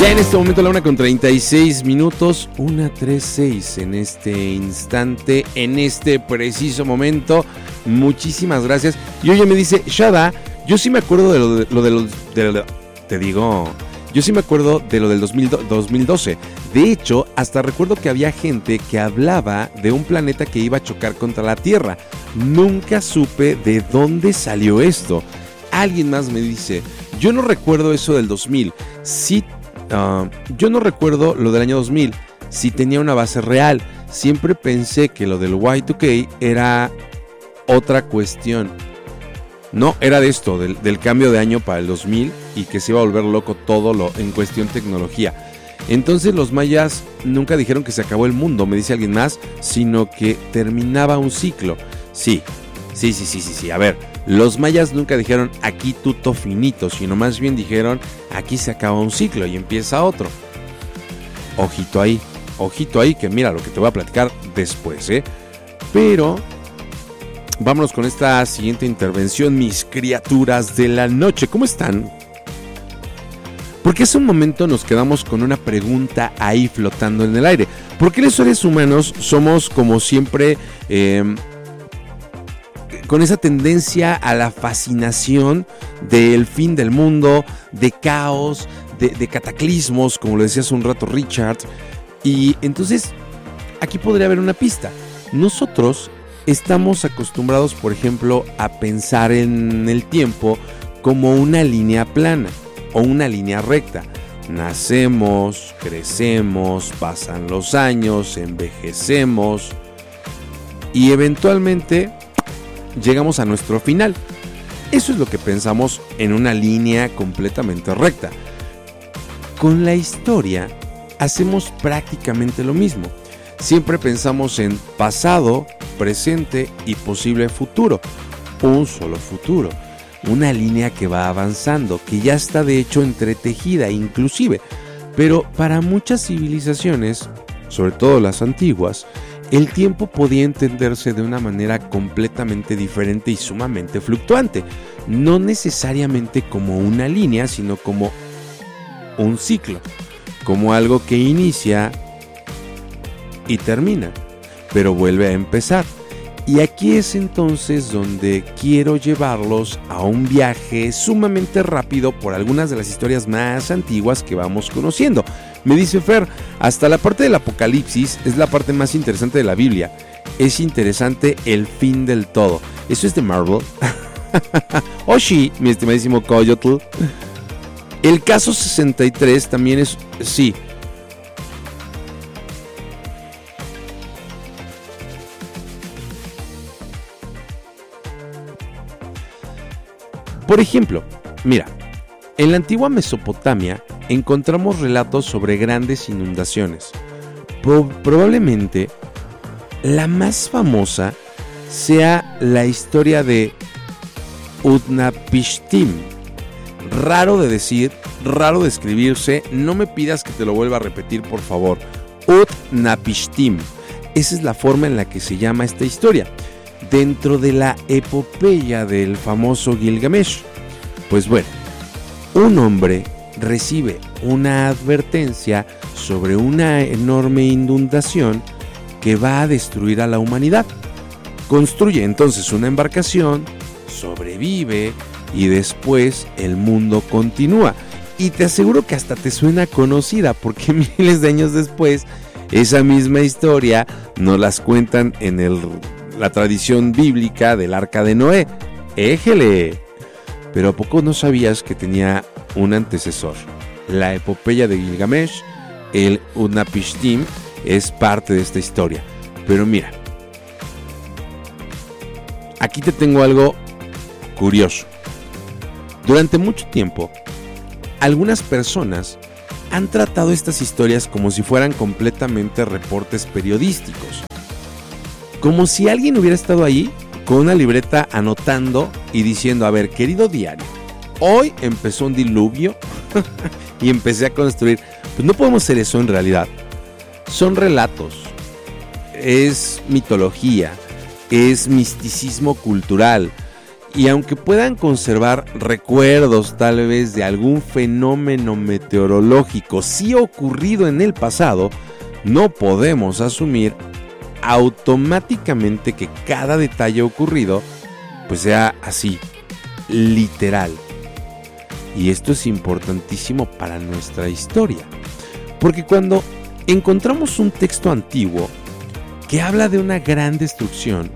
Ya en este momento la 1:36, 1:36 en este instante, en este preciso momento. Muchísimas gracias. Y oye, me dice Shada, yo sí me acuerdo yo sí me acuerdo de lo del 2012. De hecho, hasta recuerdo que había gente que hablaba de un planeta que iba a chocar contra la Tierra. Nunca supe de dónde salió esto. Alguien más me dice, yo no recuerdo eso del 2000. Sí, yo no recuerdo lo del año 2000. Si tenía una base real. Siempre pensé que lo del Y2K era otra cuestión. No, era de esto, del cambio de año para el 2000 y que se iba a volver loco todo lo en cuestión tecnología. Entonces los mayas nunca dijeron que se acabó el mundo, me dice alguien más, sino que terminaba un ciclo. Sí. A ver, los mayas nunca dijeron aquí tutto finito, sino más bien dijeron aquí se acaba un ciclo y empieza otro. Ojito ahí, que mira lo que te voy a platicar después, Pero vámonos con esta siguiente intervención, mis criaturas de la noche. ¿Cómo están? Porque hace un momento nos quedamos con una pregunta ahí flotando en el aire. ¿Por qué los seres humanos somos como siempre con esa tendencia a la fascinación del fin del mundo, de caos, de cataclismos, como lo decía hace un rato Richard? Y entonces aquí podría haber una pista. Nosotros estamos acostumbrados, por ejemplo, a pensar en el tiempo como una línea plana o una línea recta. Nacemos, crecemos, pasan los años, envejecemos y eventualmente llegamos a nuestro final. Eso es lo que pensamos en una línea completamente recta. Con la historia hacemos prácticamente lo mismo. Siempre pensamos en pasado, presente y posible futuro. Un solo futuro. Una línea que va avanzando, que ya está de hecho entretejida inclusive. Pero para muchas civilizaciones, sobre todo las antiguas, el tiempo podía entenderse de una manera completamente diferente y sumamente fluctuante. No necesariamente como una línea, sino como un ciclo. Como algo que inicia y termina, pero vuelve a empezar. Y aquí es entonces donde quiero llevarlos a un viaje sumamente rápido por algunas de las historias más antiguas que vamos conociendo. Me dice Fer, hasta la parte del Apocalipsis es la parte más interesante de la Biblia. Es interesante el fin del todo. Eso es de Marvel. Oshi, mi estimadísimo Coyotl. El caso 63 también es... Sí. Por ejemplo, mira, en la antigua Mesopotamia encontramos relatos sobre grandes inundaciones. Probablemente la más famosa sea la historia de Utnapishtim. Raro de decir, raro de escribirse, no me pidas que te lo vuelva a repetir, por favor. Utnapishtim. Esa es la forma en la que se llama esta historia, dentro de la epopeya del famoso Gilgamesh. Pues bueno, un hombre recibe una advertencia sobre una enorme inundación que va a destruir a la humanidad. Construye entonces una embarcación, sobrevive y después el mundo continúa. Y te aseguro que hasta te suena conocida, porque miles de años después esa misma historia nos las cuentan en la tradición bíblica del Arca de Noé. ¡Éjele! Pero ¿a poco no sabías que tenía un antecesor? La epopeya de Gilgamesh, el Utnapishtim, es parte de esta historia. Pero mira, aquí te tengo algo curioso. Durante mucho tiempo, algunas personas han tratado estas historias como si fueran completamente reportes periodísticos. Como si alguien hubiera estado ahí con una libreta anotando y diciendo, a ver, querido diario, hoy empezó un diluvio y empecé a construir. Pues no podemos hacer eso en realidad. Son relatos, es mitología, es misticismo cultural Y aunque puedan conservar recuerdos tal vez de algún fenómeno meteorológico sí ocurrido en el pasado, no podemos asumir automáticamente que cada detalle ocurrido pues sea así, literal. Y esto es importantísimo para nuestra historia, porque cuando encontramos un texto antiguo que habla de una gran destrucción,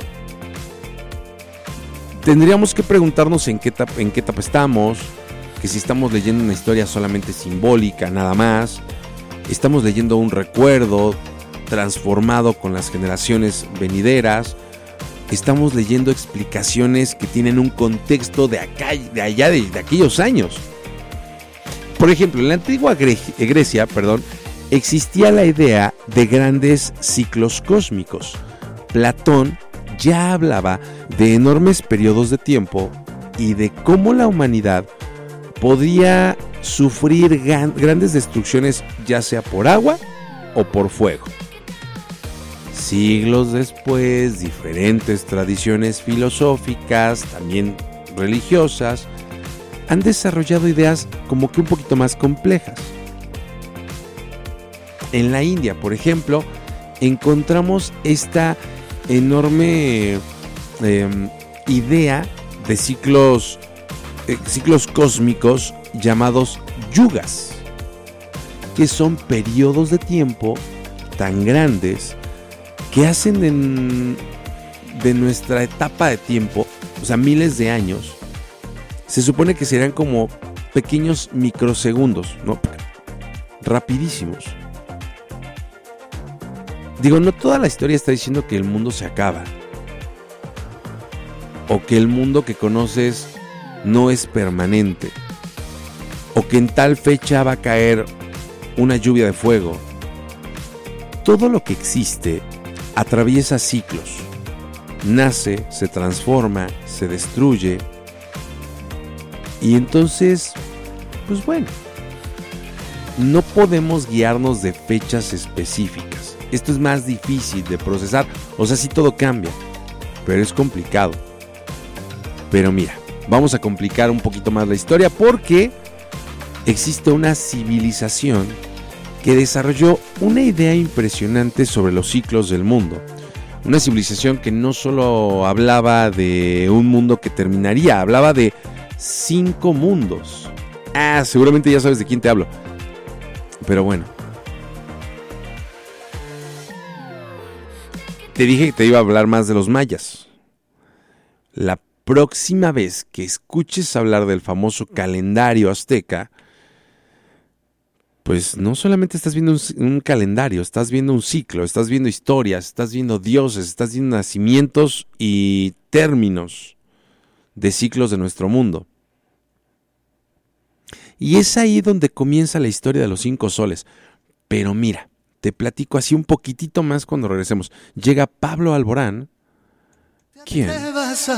tendríamos que preguntarnos en qué etapa estamos, que si estamos leyendo una historia solamente simbólica, nada más, estamos leyendo un recuerdo transformado con las generaciones venideras, estamos leyendo explicaciones que tienen un contexto de aquellos años. Por ejemplo, en la antigua Grecia, existía la idea de grandes ciclos cósmicos. Platón ya hablaba de enormes periodos de tiempo y de cómo la humanidad podría sufrir grandes destrucciones, ya sea por agua o por fuego. Siglos después, diferentes tradiciones filosóficas, también religiosas, han desarrollado ideas como que un poquito más complejas. En la India, por ejemplo, encontramos esta enorme idea de ciclos cósmicos llamados yugas, que son periodos de tiempo tan grandes que hacen de nuestra etapa de tiempo, o sea, miles de años, se supone que serían como pequeños microsegundos, ¿no? Rapidísimos. Digo, no toda la historia está diciendo que el mundo se acaba, o que el mundo que conoces no es permanente, o que en tal fecha va a caer una lluvia de fuego. Todo lo que existe atraviesa ciclos. Nace, se transforma, se destruye. Y entonces, pues bueno, no podemos guiarnos de fechas específicas. Esto es más difícil de procesar. O sea, sí todo cambia, pero es complicado. Pero mira, vamos a complicar un poquito más la historia porque existe una civilización que desarrolló una idea impresionante sobre los ciclos del mundo. Una civilización que no solo hablaba de un mundo que terminaría, hablaba de 5 mundos. Seguramente ya sabes de quién te hablo. Pero bueno. Te dije que te iba a hablar más de los mayas. La próxima vez que escuches hablar del famoso calendario azteca, pues no solamente estás viendo un calendario, estás viendo un ciclo, estás viendo historias, estás viendo dioses, estás viendo nacimientos y términos de ciclos de nuestro mundo. Y es ahí donde comienza la historia de los 5 soles. Pero mira, te platico así un poquitito más cuando regresemos. Llega Pablo Alborán. ¿Quién?